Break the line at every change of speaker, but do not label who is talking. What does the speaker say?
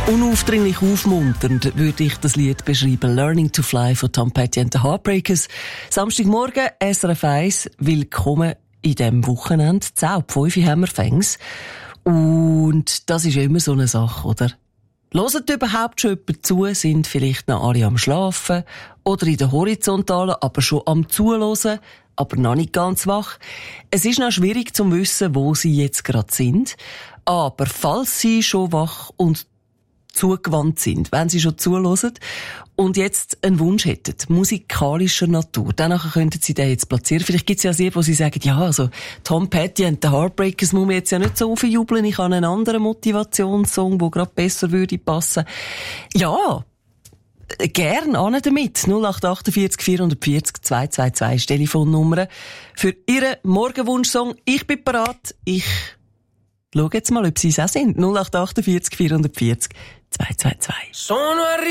Unaufdringlich aufmunternd würde ich das Lied beschreiben. Learning to Fly von Tom Petty and the Heartbreakers. Samstagmorgen, SRF 1. Willkommen in diesem Wochenende. 10:05 haben wir Fängs. Und das ist ja immer so eine Sache, oder? Hört überhaupt schon jemand zu? Sind vielleicht noch alle am Schlafen? Oder in der Horizontalen, aber schon am Zuhören? Aber noch nicht ganz wach. Es ist noch schwierig zu wissen, wo sie jetzt gerade sind. Aber falls sie schon wach und zugewandt sind, wenn sie schon zuhören und jetzt einen Wunsch hätten, musikalischer Natur, danach könnten sie den jetzt platzieren. Vielleicht gibt es ja sehr, wo sie sagen, ja, also Tom Petty and the Heartbreakers muss man jetzt ja nicht so aufjubeln, ich habe einen anderen Motivationssong, der gerade besser würde passen. Ja, gern an damit. 0848 440 222 ist Telefonnummer für Ihren Morgenwunschsong. Ich bin bereit. Ich schaue jetzt mal, ob Sie es auch sind. 0848 440 222.